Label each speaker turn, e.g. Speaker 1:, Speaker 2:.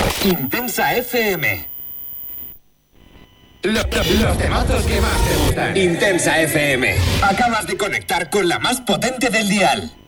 Speaker 1: Intensa FM.
Speaker 2: Los temazos que más te gustan.
Speaker 1: Intensa FM. Acabas de conectar con la más potente del dial.